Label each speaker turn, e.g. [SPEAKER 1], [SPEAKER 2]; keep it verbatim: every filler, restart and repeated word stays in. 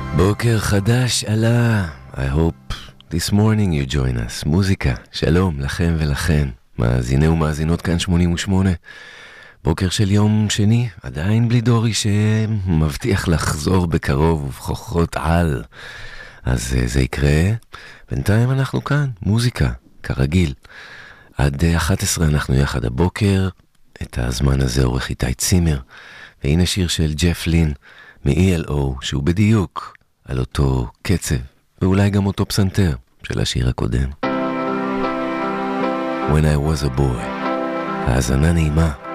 [SPEAKER 1] בוקר חדש עלה. I hope this morning you join us. מוזיקה, שלום לכם ולכן. מאזיני ומאזינות כאן שמונים ושמונה. בוקר של יום שני, עדיין בלי דורי שמבטיח לחזור בקרוב ובכוחות על. אז זה יקרה. בינתיים אנחנו כאן, מוזיקה, כרגיל. עד אחת עשרה אנחנו יחד הבוקר. את הזמן הזה עורך איתי צימר. והנה שיר של ג'ף לין מ-E L O, שהוא בדיוק על אותו קצב, ואולי גם אותו פסנתר של השיר הקודם. When I was a boy. האזנה נעימה.